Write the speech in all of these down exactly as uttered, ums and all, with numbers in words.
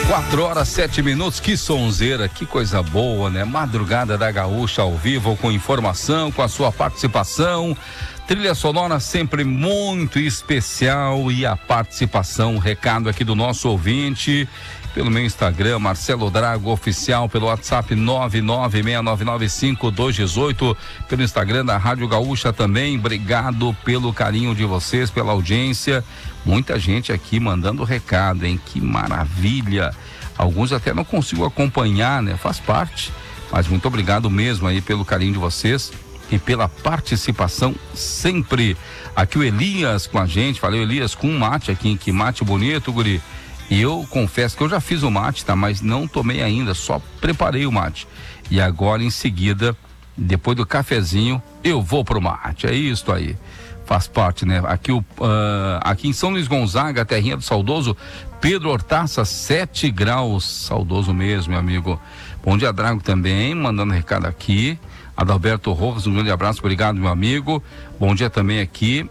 Quatro horas, sete minutos, que sonzeira, que coisa boa, né? Madrugada da Gaúcha ao vivo, com informação, com a sua participação, trilha sonora sempre muito especial e a participação, recado aqui do nosso ouvinte, pelo meu Instagram, Marcelo Drago Oficial, pelo WhatsApp nove nove seis nove nove cinco dois um oito, pelo Instagram da Rádio Gaúcha também. Obrigado pelo carinho de vocês, pela audiência. Muita gente aqui mandando recado, hein? Que maravilha! Alguns até não consigo acompanhar, né? Faz parte, mas muito obrigado mesmo aí pelo carinho de vocês e pela participação sempre. Aqui o Elias com a gente, falei Elias com um mate aqui, que mate bonito, guri. E eu confesso que eu já fiz o mate, tá? Mas não tomei ainda, só preparei o mate. E agora em seguida, depois do cafezinho, eu vou pro mate. É isso aí. Faz parte, né? Aqui, o, uh, aqui em São Luís Gonzaga, terrinha do saudoso Pedro Hortaça, sete graus. Saudoso mesmo, meu amigo. Bom dia, Drago, também, mandando recado aqui. Adalberto Rojas, um grande abraço, obrigado, meu amigo. Bom dia também aqui.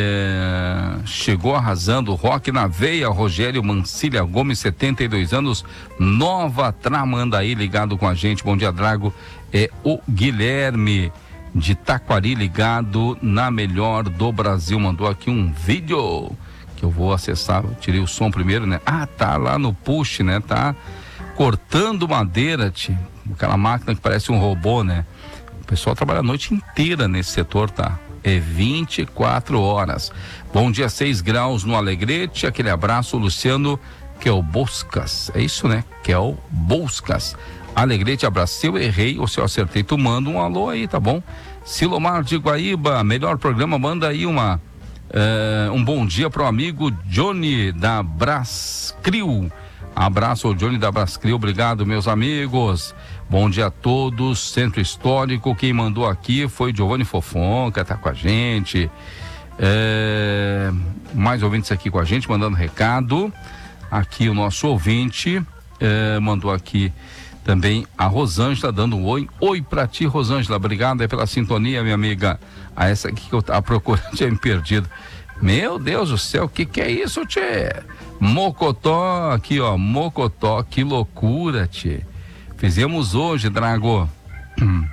É, chegou arrasando, rock na veia, Rogério Mancilha Gomes, setenta e dois anos, Nova Tramandaí, ligado com a gente. Bom dia, Drago. É o Guilherme de Taquari, ligado na melhor do Brasil, mandou aqui um vídeo que eu vou acessar. Eu tirei o som primeiro, né? Ah, tá lá no push, né? Tá cortando madeira, tio. Aquela máquina que parece um robô, né? O pessoal trabalha a noite inteira nesse setor, tá? É vinte e quatro horas. Bom dia, seis graus no Alegrete. Aquele abraço, Luciano Quelboscas. É isso, né? Quelboscas. Alegrete, abraço. Eu errei ou se eu acertei, tu manda um alô aí, tá bom? Silomar de Guaíba, melhor programa, manda aí uma uh, um bom dia pro amigo Johnny da Brascril. Abraço ao Johnny da Brascril, obrigado, meus amigos. Bom dia a todos. Centro Histórico, quem mandou aqui foi Giovanni Fofonca, tá com a gente. É, mais ouvintes aqui com a gente, mandando recado. Aqui o nosso ouvinte é, mandou aqui também a Rosângela, dando um oi. Oi pra ti, Rosângela, obrigado aí pela sintonia, minha amiga. Ah, essa aqui que eu tava procurando, tinha me perdido. Meu Deus do céu, o que que é isso, tchê? Mocotó, aqui ó, Mocotó, que loucura, tchê. Fizemos hoje, Drago. Hum.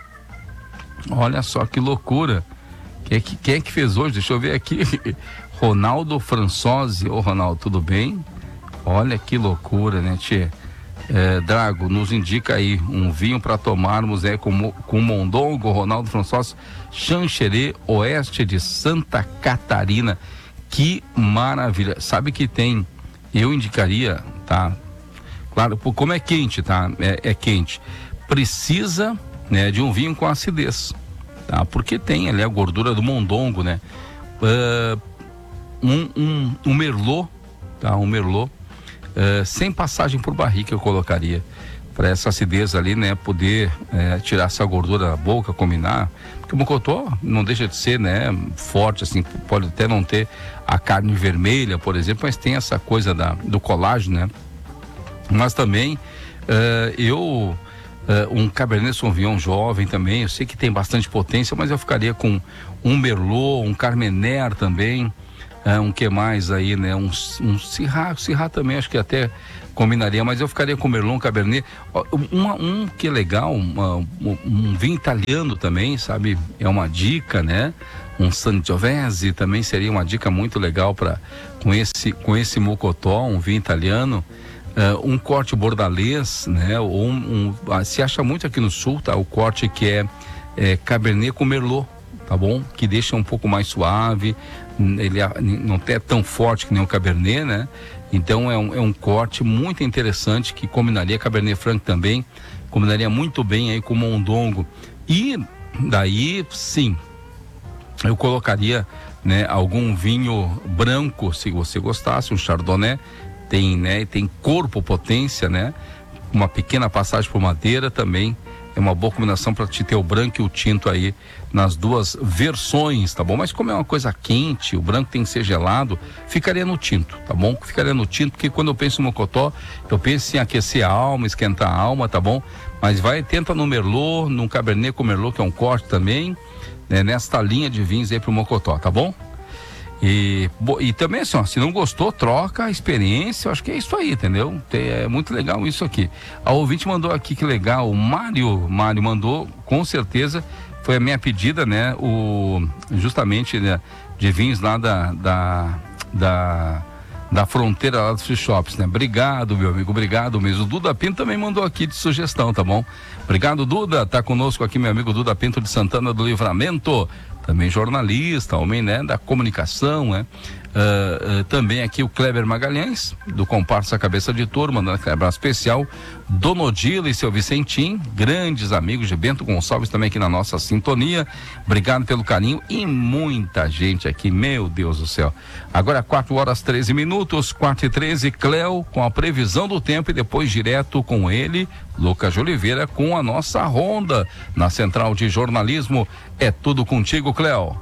Olha só que loucura. Quem é que, quem é que fez hoje? Deixa eu ver aqui. Ronaldo Françosi. Ô, Ronaldo, tudo bem? Olha que loucura, né, tchê? É, Drago, nos indica aí um vinho para tomarmos, é, com, com Mondongo, Ronaldo Françosi, Xanxerê, oeste de Santa Catarina. Que maravilha. Sabe que tem, eu indicaria, tá? Claro, como é quente, tá? É, é quente. Precisa, né, de um vinho com acidez, tá? Porque tem ali a gordura do mondongo, né? Uh, um, um, um merlot, tá? Um merlot, uh, sem passagem por barrica eu colocaria, para essa acidez ali, né? Poder uh, tirar essa gordura da boca, combinar. Porque o mocotó não deixa de ser, né? Forte, assim, pode até não ter a carne vermelha, por exemplo, mas tem essa coisa da, do colágeno, né? Mas também uh, eu uh, um Cabernet Sauvignon jovem também, eu sei que tem bastante potência, mas eu ficaria com um Merlot, um Carmener também, uh, um que mais aí, né? Um, um Syrah, Syrah também acho que até combinaria, mas eu ficaria com Merlot, um Cabernet, uma, um que é legal, uma, um, um vinho italiano também, sabe? É uma dica, né? Um Sangiovese também seria uma dica muito legal para com esse com esse mocotó, um vinho italiano. Uh, um corte bordalês, né? Ou um, um, se acha muito aqui no sul, tá? O corte que é, é Cabernet com Merlot, tá bom? Que deixa um pouco mais suave, ele não é tão forte que nem o Cabernet, né? Então é um, é um corte muito interessante que combinaria Cabernet Franc também, combinaria muito bem aí com Mondongo. E daí, sim, eu colocaria, né, algum vinho branco, se você gostasse, um Chardonnay. Tem, né, tem corpo, potência, né? Uma pequena passagem por madeira também é uma boa combinação para te ter o branco e o tinto aí nas duas versões, tá bom? Mas como é uma coisa quente, o branco tem que ser gelado, ficaria no tinto, tá bom? Ficaria no tinto, porque quando eu penso no mocotó, eu penso em aquecer a alma, esquentar a alma, tá bom? Mas vai, tenta no Merlot, num Cabernet com Merlot, que é um corte também, né? Nesta linha de vinhos aí pro mocotó, tá bom? E, e também assim, ó, se não gostou, troca a experiência, eu acho que é isso aí, entendeu? É muito legal isso aqui. A ouvinte mandou aqui, que legal, o Mário, Mário mandou, com certeza, foi a minha pedida, né? O, justamente, né, de vinhos lá da, da, da, da fronteira lá dos free shops, né? Obrigado, meu amigo, obrigado mesmo. O Duda Pinto também mandou aqui de sugestão, tá bom? Obrigado, Duda, tá conosco aqui meu amigo Duda Pinto de Santana do Livramento, também jornalista, homem, né, da comunicação, né? Uh, uh, também aqui o Kleber Magalhães, do Comparsa Cabeça de Turma, mandando aquele abraço especial. Dona Odila e seu Vicentim, grandes amigos de Bento Gonçalves, também aqui na nossa sintonia. Obrigado pelo carinho e muita gente aqui, meu Deus do céu. Agora quatro horas treze minutos, quatro e treze, Cléo com a previsão do tempo e depois direto com ele, Lucas de Oliveira, com a nossa ronda na Central de Jornalismo. É tudo contigo, Cléo.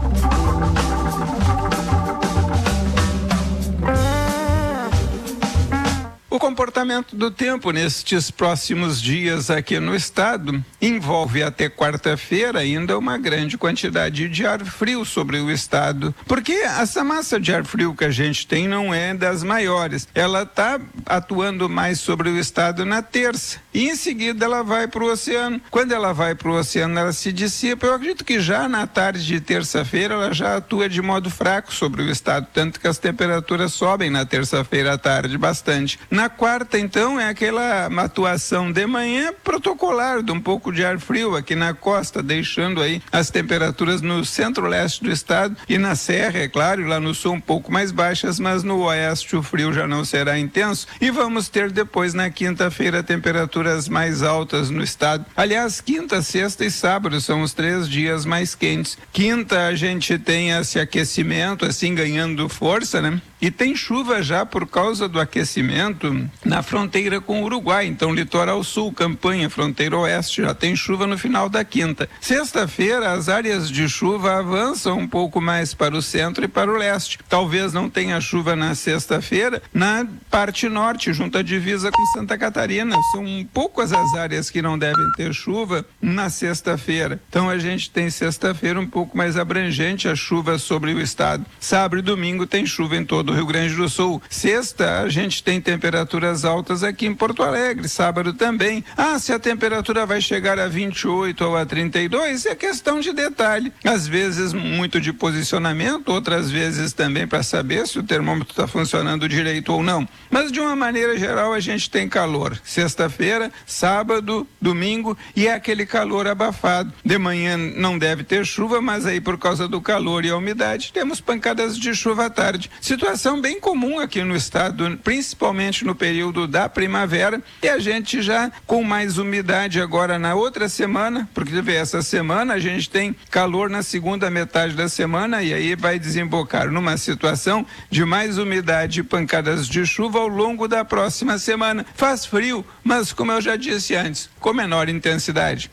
O comportamento do tempo nestes próximos dias aqui no estado envolve até quarta-feira ainda uma grande quantidade de ar frio sobre o estado, porque essa massa de ar frio que a gente tem não é das maiores. Ela está atuando mais sobre o estado na terça e em seguida ela vai para o oceano. Quando ela vai para o oceano, ela se dissipa. Eu acredito que já na tarde de terça-feira ela já atua de modo fraco sobre o estado, tanto que as temperaturas sobem na terça-feira à tarde bastante. Na quarta, então, é aquela atuação de manhã protocolar de um pouco de ar frio aqui na costa, deixando aí as temperaturas no centro-leste do estado e na serra, é claro, e lá no sul um pouco mais baixas, mas no oeste o frio já não será intenso e vamos ter depois na quinta-feira temperaturas mais altas no estado. Aliás, quinta, sexta e sábado são os três dias mais quentes. Quinta a gente tem esse aquecimento assim ganhando força, né? E tem chuva já por causa do aquecimento na fronteira com o Uruguai, então litoral sul, Campanha, fronteira oeste, já tem chuva no final da quinta. Sexta-feira as áreas de chuva avançam um pouco mais para o centro e para o leste. Talvez não tenha chuva na sexta-feira na parte norte, junto à divisa com Santa Catarina. São poucas as áreas que não devem ter chuva na sexta-feira. Então a gente tem sexta-feira um pouco mais abrangente a chuva sobre o estado. Sábado e domingo tem chuva em todo o Rio Grande do Sul. Sexta a gente tem temperaturas altas aqui em Porto Alegre, sábado também. Ah, se a temperatura vai chegar a vinte e oito ou a trinta e dois, é questão de detalhe. Às vezes muito de posicionamento, outras vezes também para saber se o termômetro está funcionando direito ou não. Mas de uma maneira geral a gente tem calor. Sexta-feira, sábado, domingo e é aquele calor abafado. De manhã não deve ter chuva, mas aí por causa do calor e a umidade temos pancadas de chuva à tarde. Situação bem comum aqui no estado, principalmente no período da primavera, e a gente já com mais umidade agora na outra semana, porque essa semana a gente tem calor na segunda metade da semana e aí vai desembocar numa situação de mais umidade e pancadas de chuva ao longo da próxima semana. Faz frio, mas como eu já disse antes, com menor intensidade.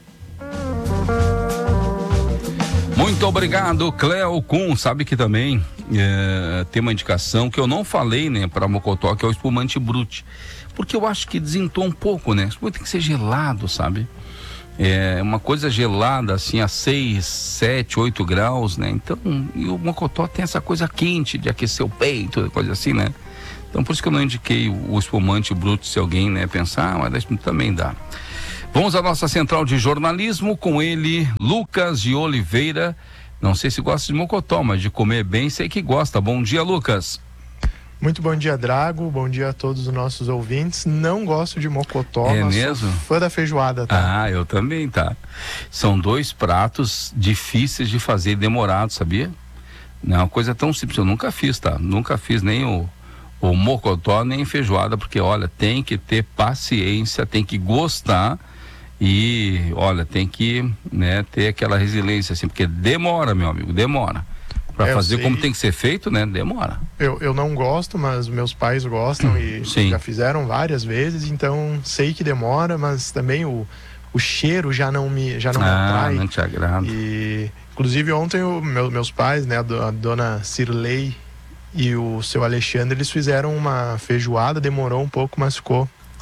Muito obrigado, Cléo Kuhn. Sabe que também é, tem uma indicação que eu não falei, né, para Mocotó, que é o espumante Brut, porque eu acho que desentou um pouco, né? O espumante tem que ser gelado, sabe? É uma coisa gelada, assim, a seis, sete, oito graus, né? Então, e o Mocotó tem essa coisa quente de aquecer o peito, coisa assim, né? Então, por isso que eu não indiquei o, o espumante Brut, se alguém, né, pensar, ah, mas também dá. Vamos à nossa central de jornalismo com ele, Lucas de Oliveira. Não sei se gosta de mocotó, mas de comer bem sei que gosta. Bom dia, Lucas. Muito bom dia, Drago. Bom dia a todos os nossos ouvintes. Não gosto de mocotó, é mas mesmo? sou fã da feijoada, tá? Ah, eu também, tá. São dois pratos difíceis de fazer, demorados, sabia? Não é uma coisa tão simples. Eu nunca fiz, tá? Nunca fiz nem o, o mocotó, nem feijoada, porque, olha, tem que ter paciência, tem que gostar. E, olha, tem que, né, ter aquela resiliência, assim, porque demora, meu amigo, demora. Para é, fazer sei. como tem que ser feito, né, demora. Eu, eu não gosto, mas meus pais gostam e Sim. já fizeram várias vezes, então sei que demora, mas também o, o cheiro já não me, já não me ah, atrai. não te agrada. E, inclusive, ontem o, meu, meus pais, né, a, do, a dona Cirlei e o seu Alexandre, eles fizeram uma feijoada, demorou um pouco, mas ficou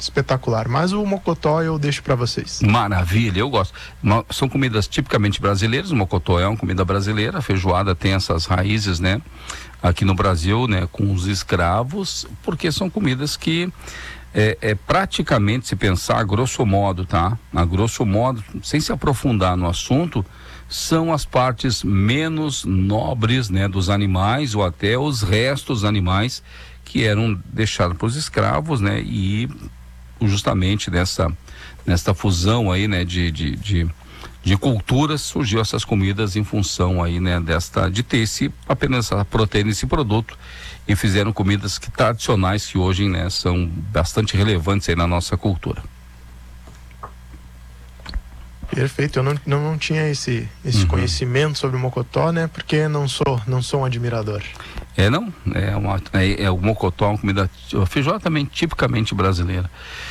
espetacular. Mas o mocotó eu deixo para vocês. Maravilha, eu gosto. Uma, são comidas tipicamente brasileiras. O mocotó é uma comida brasileira. A feijoada tem essas raízes, né? Aqui no Brasil, né? Com os escravos, porque são comidas que é, é praticamente, se pensar a grosso modo, tá? A grosso modo, sem se aprofundar no assunto, são as partes menos nobres, né? Dos animais ou até os restos animais que eram deixados para os escravos, né? E justamente nessa, nessa fusão aí, né? De, de, de, de culturas, surgiu essas comidas em função aí, né? Desta, de ter esse, apenas essa proteína, esse produto, e fizeram comidas que, tradicionais que hoje, né? São bastante relevantes aí na nossa cultura. Perfeito, eu não, não, não tinha esse, esse uhum. conhecimento sobre o mocotó, né? Porque não sou, não sou um admirador. É, não? É, uma, é, é o mocotó, uma comida, a feijoada também tipicamente brasileira.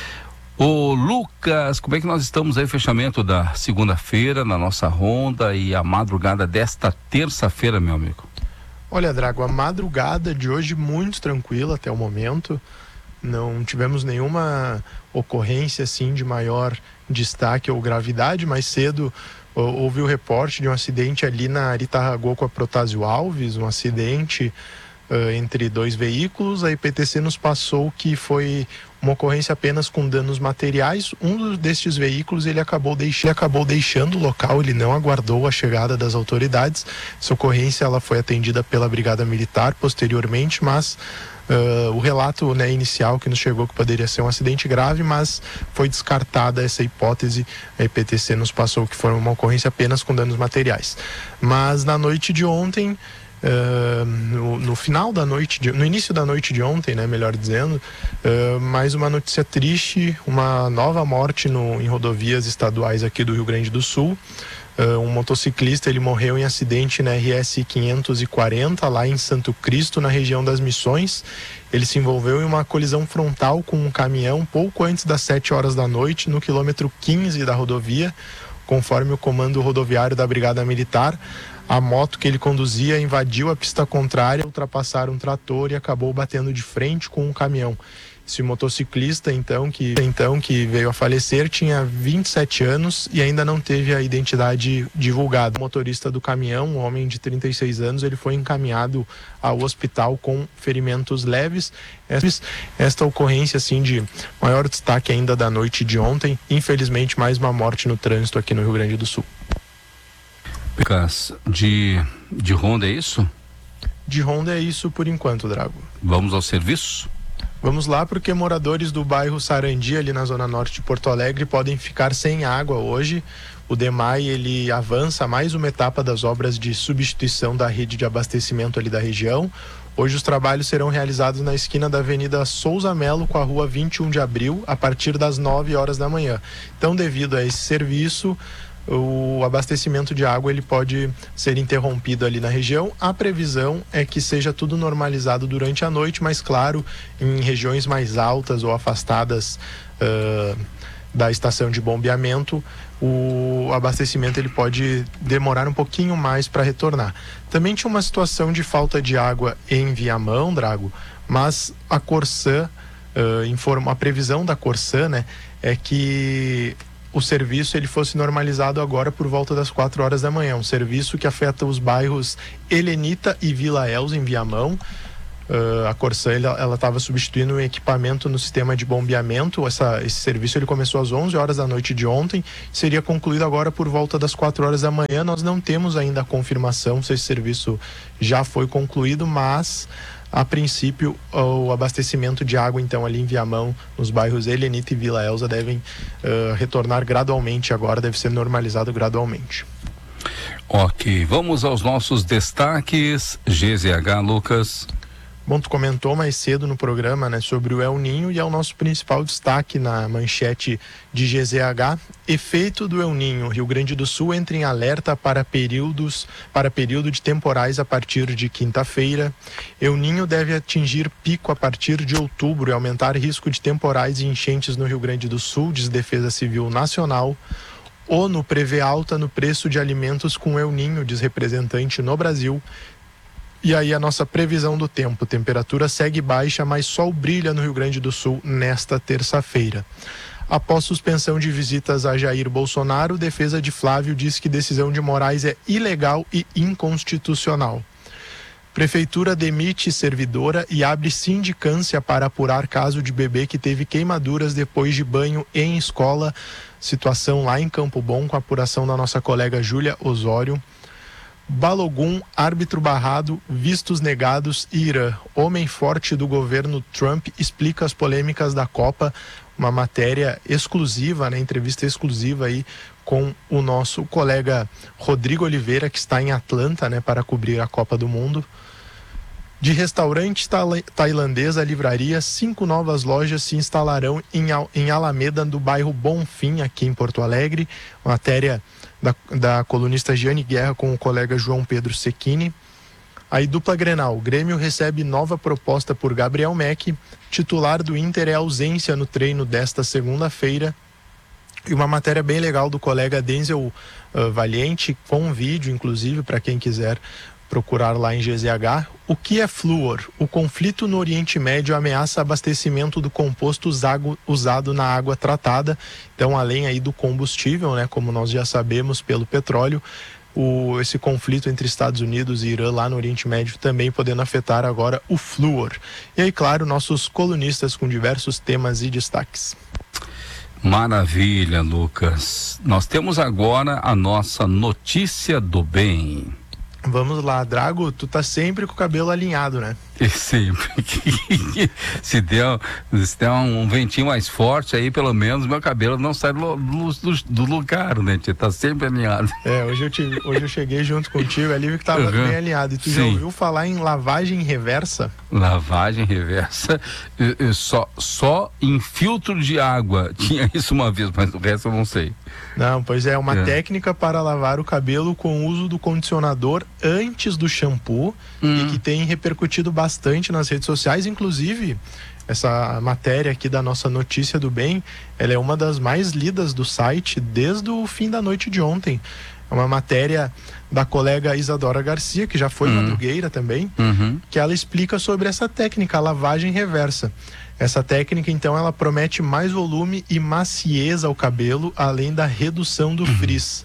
Ô Lucas, como é que nós estamos aí, fechamento da segunda-feira, na nossa ronda e a madrugada desta terça-feira, meu amigo? Olha, Drago, a madrugada de hoje muito tranquila até o momento. Não tivemos nenhuma ocorrência assim de maior destaque ou gravidade. Mais cedo houve o reporte de um acidente ali na Aritarragô com a Protásio Alves, um acidente uh, entre dois veículos. A I P T C nos passou que foi uma ocorrência apenas com danos materiais. Um destes veículos ele acabou, deix... ele acabou deixando o local, ele não aguardou a chegada das autoridades. Essa ocorrência ela foi atendida pela Brigada Militar posteriormente, mas Uh, o relato, né, inicial que nos chegou que poderia ser um acidente grave, mas foi descartada essa hipótese. A I P T C nos passou que foi uma ocorrência apenas com danos materiais. Mas na noite de ontem, uh, no, no final da noite, de, no início da noite de ontem, né, melhor dizendo, uh, mais uma notícia triste, uma nova morte no, em rodovias estaduais aqui do Rio Grande do Sul. Uh, um motociclista, ele morreu em acidente na R S quinhentos e quarenta, lá em Santo Cristo, na região das Missões. Ele se envolveu em uma colisão frontal com um caminhão pouco antes das sete horas da noite, no quilômetro quinze da rodovia. Conforme o comando rodoviário da Brigada Militar, a moto que ele conduzia invadiu a pista contrária, ultrapassaram um trator e acabou batendo de frente com um caminhão. Esse motociclista, então que, então, que veio a falecer, tinha vinte e sete anos e ainda não teve a identidade divulgada. O motorista do caminhão, um homem de trinta e seis anos, ele foi encaminhado ao hospital com ferimentos leves. Esta ocorrência, assim, de maior destaque ainda da noite de ontem. Infelizmente, mais uma morte no trânsito aqui no Rio Grande do Sul. De, de Ronda é isso? De Ronda é isso por enquanto, Drago. Vamos ao serviço? Vamos lá, porque moradores do bairro Sarandi, ali na zona norte de Porto Alegre, podem ficar sem água hoje. O DEMAI, ele avança mais uma etapa das obras de substituição da rede de abastecimento ali da região. Hoje os trabalhos serão realizados na esquina da Avenida Souza Melo com a rua vinte e um de abril, a partir das nove horas da manhã. Então, devido a esse serviço, o abastecimento de água ele pode ser interrompido ali na região. A previsão é que seja tudo normalizado durante a noite, mas claro, em regiões mais altas ou afastadas uh, da estação de bombeamento, o abastecimento ele pode demorar um pouquinho mais para retornar. Também tinha uma situação de falta de água em Viamão, Drago, mas a Corsã, uh, informa, a previsão da Corsã, né, é que o serviço ele fosse normalizado agora por volta das quatro horas da manhã. Um serviço que afeta os bairros Helenita e Vila Els, em Viamão. Uh, a Corsã ela estava substituindo um equipamento no sistema de bombeamento. Essa, esse serviço ele começou às onze horas da noite de ontem, seria concluído agora por volta das quatro horas da manhã. Nós não temos ainda a confirmação se esse serviço já foi concluído, mas a princípio o abastecimento de água então ali em Viamão, nos bairros Helenita e Vila Elza, devem uh, retornar gradualmente agora, deve ser normalizado gradualmente. Ok, vamos aos nossos destaques. G Z H, Lucas. Bom, tu comentou mais cedo no programa, né, sobre o El Ninho, e é o nosso principal destaque na manchete de G Z H. Efeito do El Ninho. Rio Grande do Sul entra em alerta para períodos, para período de temporais a partir de quinta-feira. El Ninho deve atingir pico a partir de outubro e aumentar risco de temporais e enchentes no Rio Grande do Sul, diz Defesa Civil Nacional. ONU prevê alta no preço de alimentos com El Ninho, diz representante no Brasil. E aí a nossa previsão do tempo, temperatura segue baixa, mas sol brilha no Rio Grande do Sul nesta terça-feira. Após suspensão de visitas a Jair Bolsonaro, defesa de Flávio diz que decisão de Moraes é ilegal e inconstitucional. Prefeitura demite servidora e abre sindicância para apurar caso de bebê que teve queimaduras depois de banho em escola. Situação lá em Campo Bom, com a apuração da nossa colega Júlia Osório. Balogun, árbitro barrado, vistos negados e Irã. Homem forte do governo Trump explica as polêmicas da Copa. Uma matéria exclusiva, né, entrevista exclusiva aí com o nosso colega Rodrigo Oliveira, que está em Atlanta, né, para cobrir a Copa do Mundo. De restaurante tailandês a livraria, cinco novas lojas se instalarão em, em Alameda, do bairro Bonfim, aqui em Porto Alegre. Matéria da, da colunista Giane Guerra com o colega João Pedro Secchini. Aí, dupla Grenal, Grêmio recebe nova proposta por Gabriel Meck, titular do Inter é ausência no treino desta segunda-feira. E uma matéria bem legal do colega Denzel uh, Valiente, com um vídeo, inclusive, para quem quiser procurar lá em G Z H. O que é flúor? O conflito no Oriente Médio ameaça abastecimento do composto usado, usado na água tratada. Então, além aí do combustível, né, como nós já sabemos, pelo petróleo, o, esse conflito entre Estados Unidos e Irã lá no Oriente Médio também podendo afetar agora o flúor. E aí, claro, nossos colunistas com diversos temas e destaques. Maravilha, Lucas. Nós temos agora a nossa notícia do bem. Vamos lá, Drago, tu tá sempre com o cabelo alinhado, né? E sempre. se, der, se der um ventinho mais forte aí, pelo menos meu cabelo não sai do, do, do lugar, né? Tá sempre alinhado. É, hoje eu, te, hoje eu cheguei junto contigo ali, que tava uhum. bem alinhado. E tu Sim. já ouviu falar em lavagem reversa? Lavagem reversa? Eu, eu só, só em filtro de água tinha isso uma vez, mas o resto eu não sei. Não, pois é, uma é. técnica para lavar o cabelo com o uso do condicionador antes do shampoo hum. e que tem repercutido bastante nas redes sociais. Inclusive, essa matéria aqui da nossa notícia do bem, ela é uma das mais lidas do site desde o fim da noite de ontem. É uma matéria da colega Isadora Garcia, que já foi hum. madrugueira também, uhum. que ela explica sobre essa técnica, a lavagem reversa. Essa técnica, então, ela promete mais volume e maciez ao cabelo, além da redução do frizz.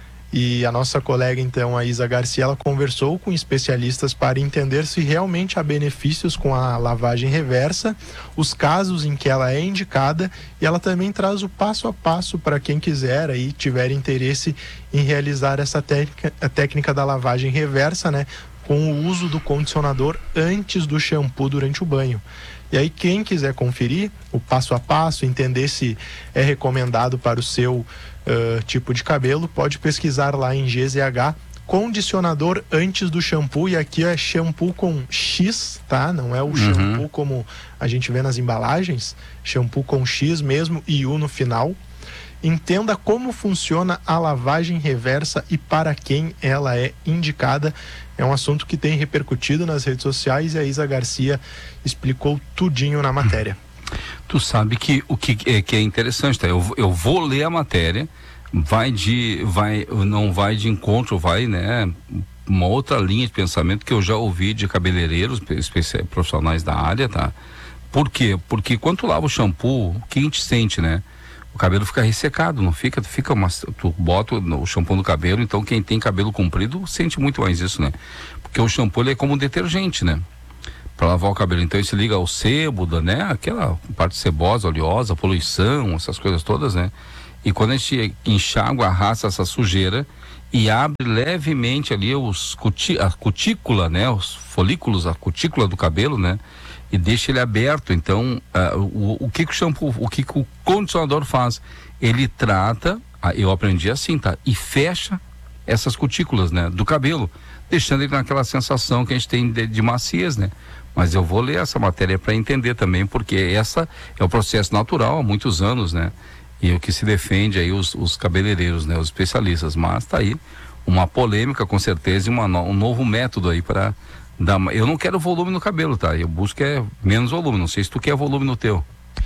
E a nossa colega, então, a Isa Garcia, ela conversou com especialistas para entender se realmente há benefícios com a lavagem reversa, os casos em que ela é indicada, e ela também traz o passo a passo para quem quiser e tiver interesse em realizar essa técnica, a técnica da lavagem reversa, né, com o uso do condicionador antes do shampoo durante o banho. E aí, quem quiser conferir o passo a passo, entender se é recomendado para o seu uh, tipo de cabelo, pode pesquisar lá em G Z H, condicionador antes do shampoo. E aqui é shampoo com X, tá? Não é o uhum. shampoo como a gente vê nas embalagens, shampoo com X mesmo e U no final. Entenda como funciona a lavagem reversa e para quem ela é indicada. É um assunto que tem repercutido nas redes sociais e a Isa Garcia explicou tudinho na matéria. Tu sabe que o que é, que é interessante, tá? Eu, eu vou ler a matéria, vai de, vai, não vai de encontro, vai, né, uma outra linha de pensamento que eu já ouvi de cabeleireiros, especiais, profissionais da área, tá? Por quê? Porque quando tu lava o shampoo, o que a gente sente, né? O cabelo fica ressecado, não fica, fica uma, tu bota o shampoo no cabelo, então quem tem cabelo comprido sente muito mais isso, né? Porque o shampoo ele é como um detergente, né? Para lavar o cabelo, então ele se liga ao sebo, né? Aquela parte sebosa, oleosa, poluição, essas coisas todas, né? E quando a gente enxágua, arrasta essa sujeira e abre levemente ali os cuti, a cutícula, né? Os folículos, a cutícula do cabelo, né? E deixa ele aberto. Então, uh, o, o que que o shampoo, o que que o condicionador faz? Ele trata, eu aprendi assim, tá? E fecha essas cutículas, né? Do cabelo, deixando ele naquela sensação que a gente tem de, de maciez, né? Mas eu vou ler essa matéria para entender também, porque essa é o processo natural há muitos anos, né? E o que se defende aí os, os cabeleireiros, né? Os especialistas. Mas tá aí uma polêmica, com certeza, e uma, um novo método aí para... Eu não quero volume no cabelo, tá? Eu busco é menos volume. Não sei se tu quer volume no teu.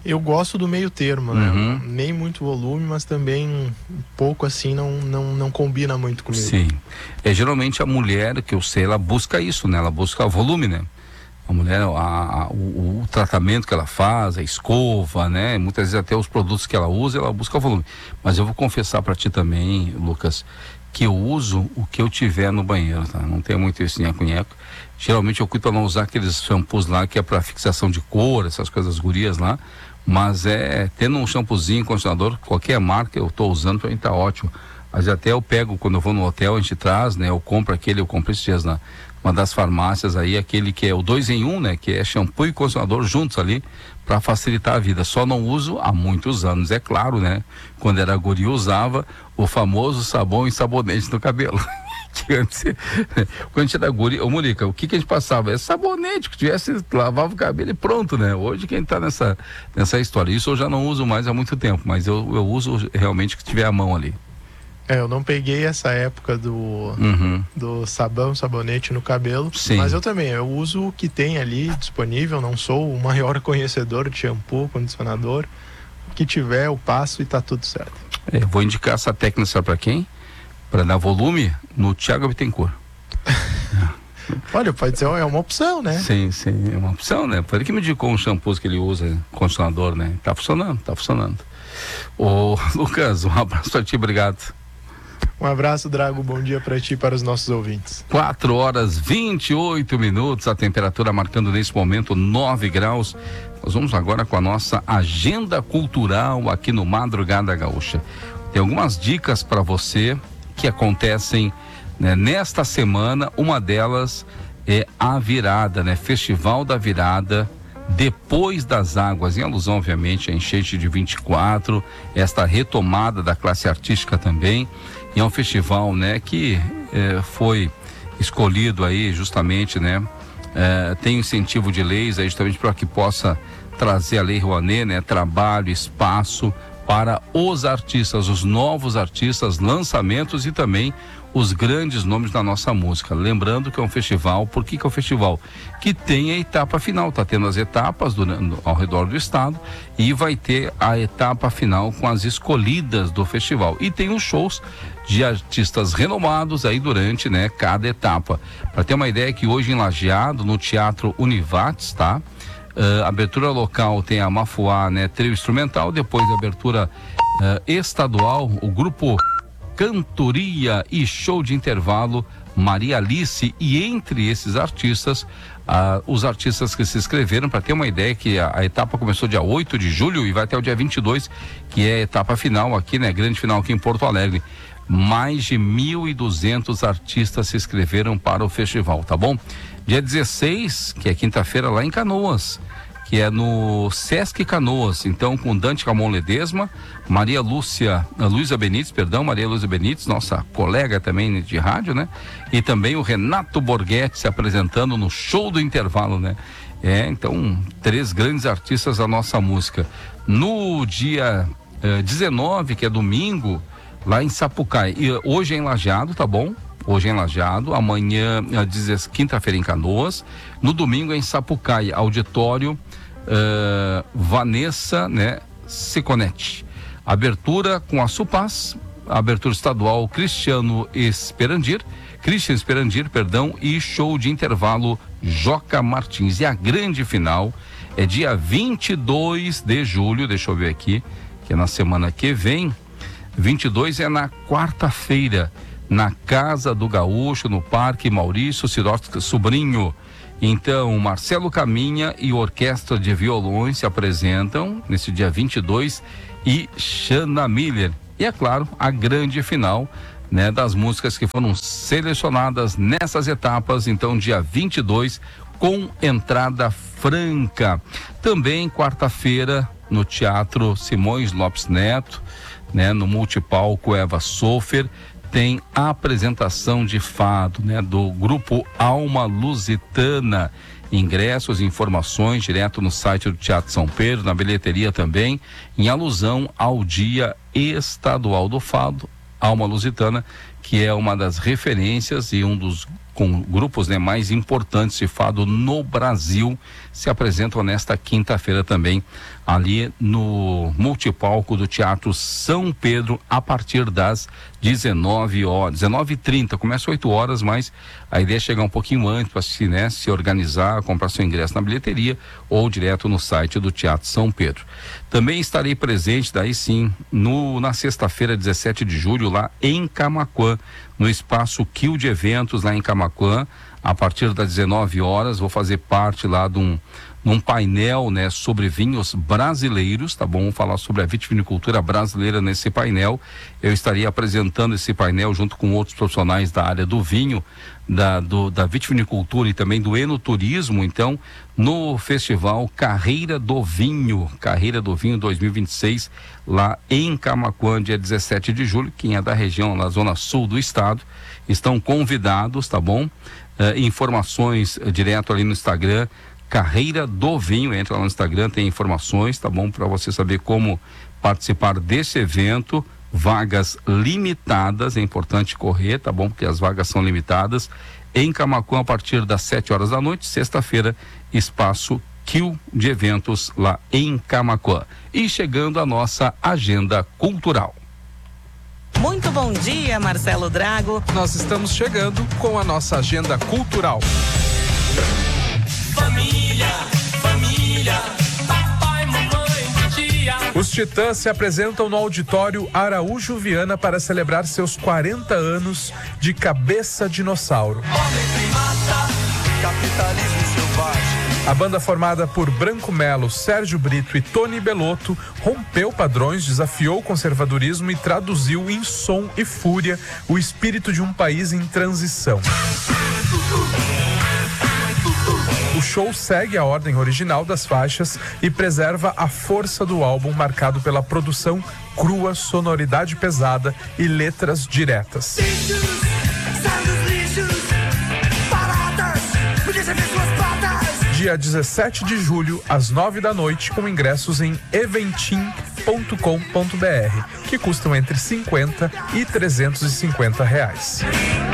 Eu gosto do meio termo, né? Uhum. Nem muito volume, mas também um pouco assim não, não, não combina muito comigo. Sim. É, geralmente a mulher, que eu sei, ela busca isso, né? Ela busca volume, né? A mulher, a, a, o, o tratamento que ela faz, a escova, né? Muitas vezes até os produtos que ela usa, ela busca volume. Mas eu vou confessar para ti também, Lucas, que eu uso o que eu tiver no banheiro, tá? Não tenho muito esse nheco-nheco. Geralmente eu cuido para não usar aqueles shampoos lá que é para fixação de cor, essas coisas gurias lá. Mas é, tendo um shampoozinho, condicionador, qualquer marca eu tô usando, pra mim tá ótimo. Mas até eu pego, quando eu vou no hotel, a gente traz, né? Eu compro aquele, eu comprei esses dias na uma das farmácias aí, aquele que é o dois em um, né? Que é shampoo e condicionador juntos ali, para facilitar a vida. Só não uso há muitos anos, é claro, né? Quando era guri eu usava o famoso sabão e sabonete no cabelo. Que antes, quando a gente era guri, ô Mônica, o que que a gente passava? É sabonete, que tivesse, lavava o cabelo e pronto, né? Hoje quem tá nessa, nessa história, isso eu já não uso mais há muito tempo, mas eu, eu uso realmente que tiver a mão ali. É, eu não peguei essa época do, uhum. do sabão, sabonete no cabelo. Sim. Mas eu também, eu uso o que tem ali disponível, não sou o maior conhecedor de shampoo, condicionador. O que tiver eu passo e tá tudo certo. É, eu vou indicar essa técnica, sabe pra quem? Para dar volume no Thiago Bittencourt. Olha, pode ser, é uma opção, né? Sim, sim, é uma opção, né? Foi ele que me indicou um shampoo que ele usa, condicionador, né? Tá funcionando, tá funcionando. Ô, Lucas, um abraço pra ti, obrigado. Um abraço, Drago, bom dia para ti e para os nossos ouvintes. quatro horas vinte e oito minutos, a temperatura marcando nesse momento nove graus. Nós vamos agora com a nossa agenda cultural aqui no Madrugada Gaúcha. Tem algumas dicas para você que acontecem, né, nesta semana. Uma delas é a virada, né? Festival da Virada, depois das águas, em alusão obviamente à enchente de vinte e quatro, esta retomada da classe artística também. E é um festival, né, que eh, foi escolhido aí justamente, né, eh, tem incentivo de leis aí justamente para que possa trazer a Lei Rouanet, né, trabalho, espaço para os artistas, os novos artistas, lançamentos e também os grandes nomes da nossa música. Lembrando que é um festival, por que que é um festival? Que tem a etapa final, tá tendo as etapas do, ao redor do estado e vai ter a etapa final com as escolhidas do festival. E tem os shows de artistas renomados aí durante, né, cada etapa. Para ter uma ideia que hoje em Lajeado, no Teatro Univates, tá? Uh, abertura local tem a Mafuá, né, trio instrumental, depois a abertura uh, estadual, o grupo Cantoria e show de intervalo Maria Alice, e entre esses artistas, uh, os artistas que se inscreveram, para ter uma ideia que a, a etapa começou dia oito de julho e vai até o dia vinte e dois, que é a etapa final aqui, né, grande final aqui em Porto Alegre. Mais de mil e duzentos artistas se inscreveram para o festival, tá bom? Dia dezesseis, que é quinta-feira, lá em Canoas, que é no Sesc Canoas, então com Dante Camon Ledesma, Maria Lúcia, Luísa Benites, perdão, Maria Lúcia Benites, nossa colega também de rádio, né? E também o Renato Borghetti se apresentando no show do intervalo, né? É, então, três grandes artistas da nossa música. No dia eh, dezenove, que é domingo, lá em Sapucaí, e hoje é em Lajeado, tá bom? Hoje é em Lajeado, amanhã, quinta-feira em Canoas, no domingo é em Sapucaí, auditório uh, Vanessa, né, Siconetti. Abertura com a Supaz, abertura estadual Cristiano Esperandir, Christian Esperandir, perdão, e show de intervalo Joca Martins. E a grande final é dia vinte e dois de julho, deixa eu ver aqui, que é na semana que vem. vinte e dois é na quarta-feira, na Casa do Gaúcho, no Parque Maurício Sirotsky Sobrinho. Então, Marcelo Caminha e Orquestra de Violões se apresentam nesse dia vinte e dois, e Xana Miller. E é claro, a grande final, né, das músicas que foram selecionadas nessas etapas. Então, dia vinte e dois, com entrada franca. Também quarta-feira, no Teatro Simões Lopes Neto, né, no multipalco Eva Sofer, tem a apresentação de fado, né, do grupo Alma Lusitana. Ingressos e informações direto no site do Teatro São Pedro, na bilheteria também, em alusão ao Dia Estadual do Fado, Alma Lusitana, que é uma das referências e um dos com grupos, né, mais importantes de fado no Brasil, se apresentam nesta quinta-feira também, ali no multipalco do Teatro São Pedro, a partir das dezenove horas, dezenove e trinta, começa oito horas, mas a ideia é chegar um pouquinho antes para se, né, se organizar, comprar seu ingresso na bilheteria ou direto no site do Teatro São Pedro. Também estarei presente, daí sim, no, na sexta-feira, dezessete de julho, lá em Camaquã, no espaço Kill de Eventos, lá em Camaquã, a partir das dezenove horas, vou fazer parte lá de um, num painel, né, sobre vinhos brasileiros, tá bom? Vamos falar sobre a vitivinicultura brasileira nesse painel. Eu estaria apresentando esse painel junto com outros profissionais da área do vinho, da, do, da vitivinicultura e também do enoturismo, então, no festival Carreira do Vinho, Carreira do Vinho dois mil e vinte e seis, lá em Camaquã, dia dezessete de julho. Quem é da região, na zona sul do estado, estão convidados, tá bom? Uh, informações uh, direto ali no Instagram, Carreira do Vinho, entra lá no Instagram, tem informações, tá bom? Para você saber como participar desse evento. Vagas limitadas, é importante correr, tá bom? Porque as vagas são limitadas. Em Camaquã, a partir das sete horas da noite, sexta-feira, espaço Kill de Eventos lá em Camaquã. E chegando a nossa agenda cultural. Muito bom dia, Marcelo Drago. Nós estamos chegando com a nossa agenda cultural. Família, família, papai, mamãe, tia. Os Titãs se apresentam no auditório Araújo Viana para celebrar seus quarenta anos de Cabeça Dinossauro. Homem primata, capitalismo selvagem. A banda, formada por Branco Melo, Sérgio Brito e Tony Belotto, rompeu padrões, desafiou o conservadorismo e traduziu em som e fúria o espírito de um país em transição. O show segue a ordem original das faixas e preserva a força do álbum, marcado pela produção crua, sonoridade pesada e letras diretas. Lixos, sai dos lixos, baratas, podia ser suas patas. Dia dezessete de julho, às nove da noite, com ingressos em eventim ponto com ponto br, que custam entre cinquenta e trezentos e cinquenta reais.